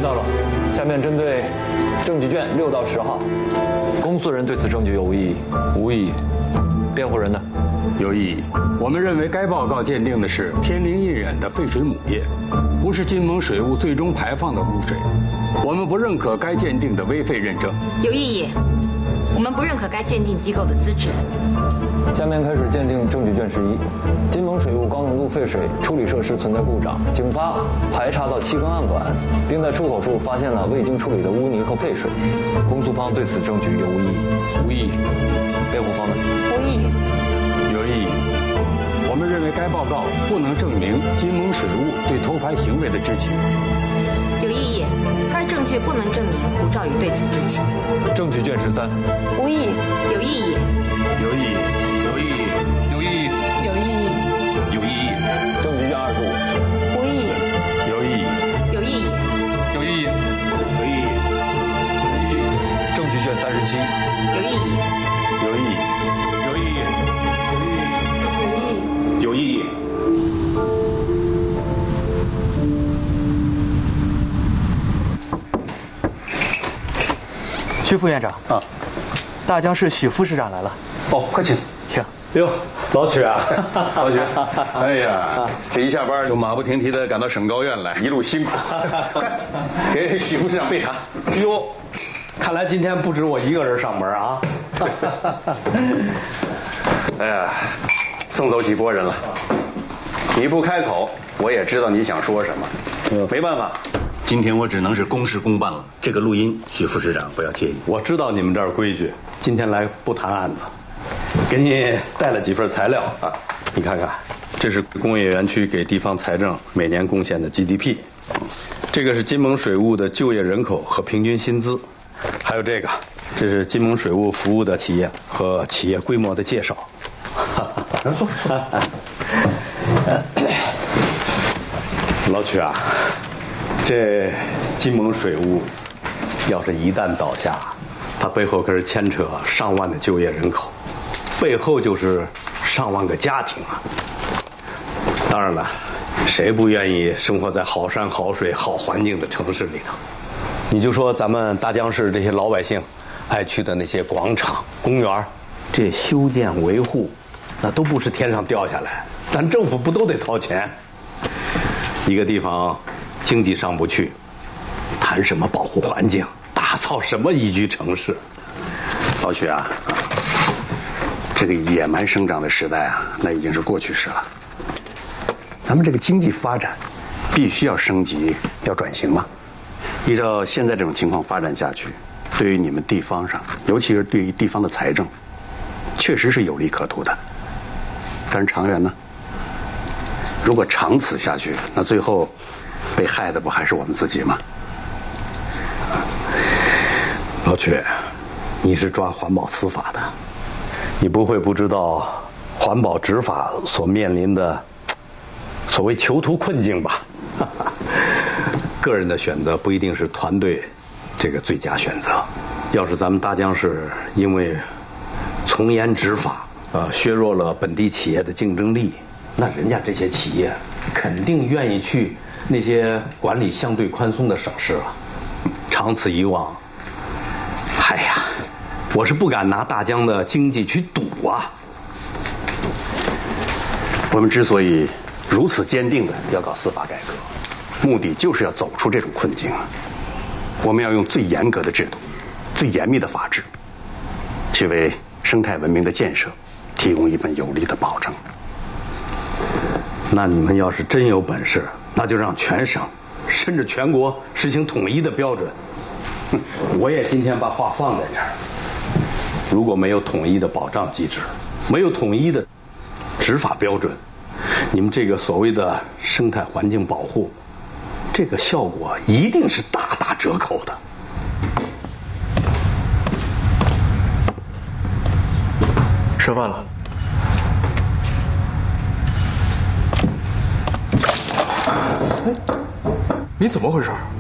道了。下面针对证据卷6到10号，公诉人对此证据有无异议？无异议。辩护人呢？ 有异议。我们认为该报告鉴定的是天灵印忍的废水母业，不是金盟水务最终排放的污水。我们不认可该鉴定的危废认证。 有异议。我们不认可该鉴定机构的资质。 下面开始鉴定证据卷11。金盟水务高浓度废水处理设施存在故障，警方排查到7根暗管，并在出口处发现了未经处理的污泥和废水。公诉方对此证据有无异议？无异议。辩护方呢？ 无异议。 有异议。我们认为该报告不能证明金盟水务对偷排行为的知情。 有异议。该证据不能证明胡兆宇对此知情。 证据卷13。 无异议。有异议。 有异议。 有异议。有异议。 有异议。 有异议。 证据卷25。 无异议。 有异议。 有异议。 有异议。 有异议。 证据卷37。 有异议。 有异议。 有异议。 有异议。 徐副院长啊，大江市许副市长来了。 哦，快请， 请。 哟，老曲啊，老曲，哎呀，这一下班就马不停蹄的赶到省高院来，一路辛苦。快，给许副市长备茶。 哟，看来今天不止我一个人上门啊。 哎呀，送走几拨人了。你不开口，我也知道你想说什么。没办法，今天我只能是公事公办了。这个录音，许副市长不要介意。 我知道你们这儿规矩，今天来不谈案子，给你带了几份材料啊，你看看，这是工业园区给地方财政每年贡献的 GDP， 这个是金盟水务的就业人口和平均薪资，还有这个，这是金盟水务服务的企业和企业规模的介绍。 坐。 老曲啊，这金盟水务要是一旦倒下，它背后可是牵扯上万的就业人口，背后就是上万个家庭啊。当然了，谁不愿意生活在好山好水好环境的城市里头？你就说咱们大江市这些老百姓爱去的那些广场公园，这修建维护那都不是天上掉下来，咱政府不都得掏钱？一个地方经济上不去，谈什么保护环境，打造什么宜居城市？ 老许啊，这个野蛮生长的时代啊，那已经是过去式了。咱们这个经济发展必须要升级，要转型嘛。依照现在这种情况发展下去，对于你们地方上，尤其是对于地方的财政，确实是有利可图的。但是长远呢？如果长此下去，那最后被害的不还是我们自己吗？ 老曲，你是抓环保司法的，你不会不知道环保执法所面临的所谓囚徒困境吧？个人的选择不一定是团队这个最佳选择。要是咱们大江市因为从严执法削弱了本地企业的竞争力，那人家这些企业肯定愿意去那些管理相对宽松的省市了。长此以往，哎呀，我是不敢拿大江的经济去赌啊。 我们之所以如此坚定的要搞司法改革，目的就是要走出这种困境啊。我们要用最严格的制度、最严密的法制，去为生态文明的建设提供一份有力的保证。 那你们要是真有本事，那就让全省甚至全国实行统一的标准。我也今天把话放在这儿，如果没有统一的保障机制，没有统一的执法标准，你们这个所谓的生态环境保护，这个效果一定是大打折扣的。 吃饭了。 你怎么回事？